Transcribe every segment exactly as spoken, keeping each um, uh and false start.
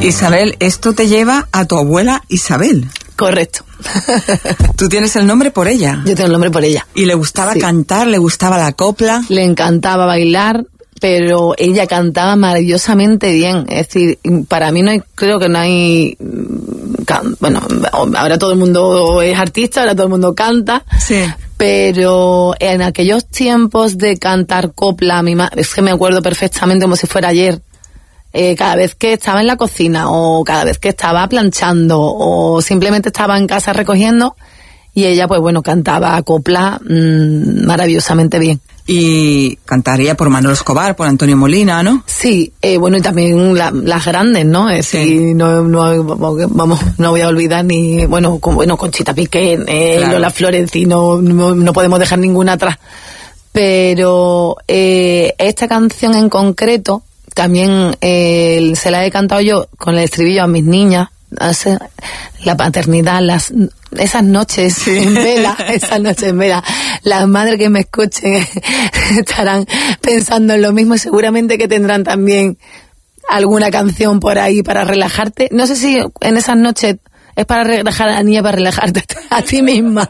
Isabel, esto te lleva a tu abuela Isabel. Correcto. Tú tienes el nombre por ella. Yo tengo el nombre por ella. ¿Y le gustaba Sí. cantar? ¿Le gustaba la copla? Le encantaba bailar, pero ella cantaba maravillosamente bien. Es decir, para mí no hay, creo que no hay, can, bueno, ahora todo el mundo es artista, ahora todo el mundo canta. Sí. Pero en aquellos tiempos de cantar copla, mi ma- es que me acuerdo perfectamente como si fuera ayer. Eh, cada vez que estaba en la cocina o cada vez que estaba planchando o simplemente estaba en casa recogiendo, y ella, pues bueno, cantaba copla mmm, maravillosamente bien. Y cantaría por Manolo Escobar, por Antonio Molina, ¿no? Sí, eh, bueno, y también la, las grandes, ¿no? Es Sí. decir, no, no, vamos, no voy a olvidar ni, bueno, con, bueno Conchita Piqué, eh, Claro. Lola Florentino, no, no podemos dejar ninguna atrás. Pero eh, esta canción en concreto, también eh, se la he cantado yo con el estribillo a mis niñas, hace la paternidad, las esas noches Sí. en vela, esas noches en vela, las madres que me escuchen estarán pensando en lo mismo y seguramente que tendrán también alguna canción por ahí para relajarte. No sé si en esas noches es para relajar a la niña, para relajarte a ti misma.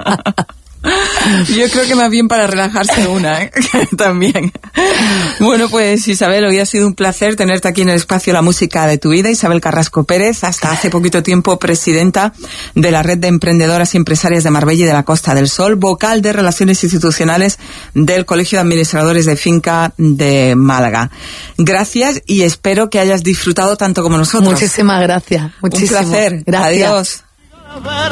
Yo creo que más bien para relajarse una, ¿eh? También. Bueno, pues Isabel, hoy ha sido un placer tenerte aquí en el espacio La Música de tu Vida. Isabel Carrasco Pérez, hasta hace poquito tiempo presidenta de la Red de Emprendedoras y Empresarias de Marbella y de la Costa del Sol, vocal de Relaciones Institucionales del Colegio de Administradores de Finca de Málaga. Gracias y espero que hayas disfrutado tanto como nosotros. Muchísimas gracias. Muchísimo. Un placer. Gracias. Adiós.